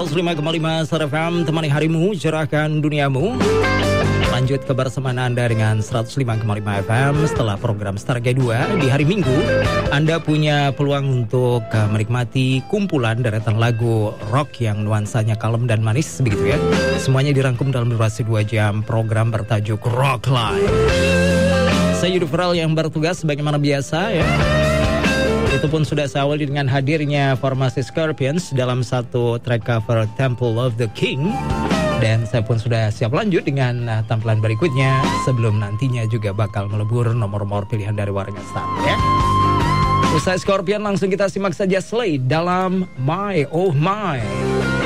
105,5 Star FM, temani harimu, cerahkan duniamu. Lanjut kebersamaan Anda dengan 105,5 FM setelah program Stargate 2 di hari Minggu. Anda punya peluang untuk menikmati kumpulan deretan lagu rock yang nuansanya kalem dan manis, begitu ya. Semuanya dirangkum dalam durasi 2 jam program bertajuk Rock Live. Saya Yudi Feral yang bertugas sebagaimana biasa ya. Itu pun sudah saya awali dengan hadirnya formasi Scorpions dalam satu track cover Temple of the King. Dan saya pun sudah siap lanjut dengan tampilan berikutnya sebelum nantinya juga bakal melebur nomor-nomor pilihan dari warga Star ya. Usai Scorpion langsung kita simak saja Slade dalam My Oh My.